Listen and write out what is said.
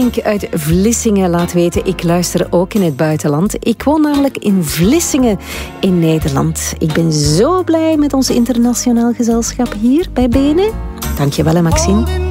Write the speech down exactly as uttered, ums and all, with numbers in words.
Henk uit Vlissingen laat weten, ik luister ook in het buitenland. Ik woon namelijk in Vlissingen in Nederland. Ik ben zo blij met ons internationaal gezelschap hier bij Benen. Dank je wel, Maxime.